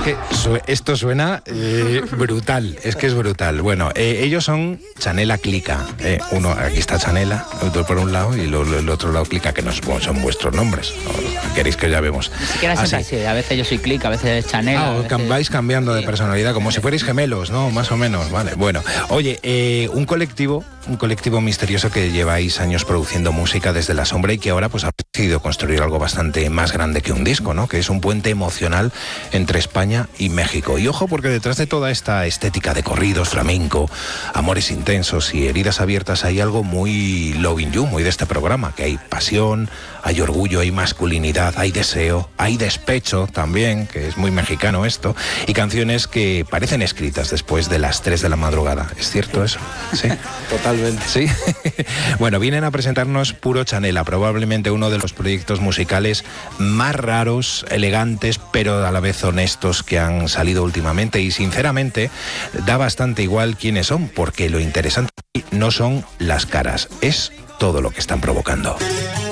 que esto suena brutal, es que es brutal. Bueno, ellos son Chanela Clica. Uno, aquí está Chanela, otro por un lado, y el otro lado Clica, que no son vuestros nombres. ¿Queréis que ya vemos? Ni siquiera siempre así, a veces yo soy Clica, a veces es Chanela. Vais cambiando de personalidad, como si fuerais gemelos, ¿no? Más o menos, vale. Bueno, oye, un colectivo misterioso que lleváis años produciendo música desde la sombra y que ahora pues ha decidido construir algo bastante más grande que un disco, ¿no? Que es un puente emocional entre España y México. Y ojo, porque detrás de toda esta estética de corridos, flamenco, amores intensos y heridas abiertas hay algo muy Loving You, muy de este programa, que hay pasión, hay orgullo, hay masculinidad, hay deseo, hay despecho también, que es muy mexicano esto, y canciones que parecen escritas después de las 3 de la madrugada. ¿Es cierto eso? Sí. Totalmente. Sí. Bueno, vienen a presentarnos Puro Chanela, probablemente uno de los proyectos musicales más raros, elegantes, pero a la vez honestos que han salido últimamente, y sinceramente da bastante igual quiénes son, porque lo interesante no son las caras, es todo lo que están provocando.